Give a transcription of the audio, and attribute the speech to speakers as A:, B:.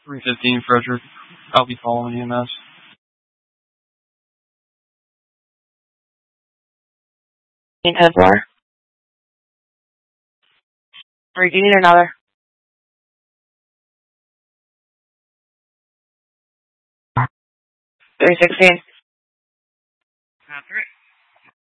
A: 315 Frederick. I'll be following EMS.
B: 10-4. Or do you need another? 316.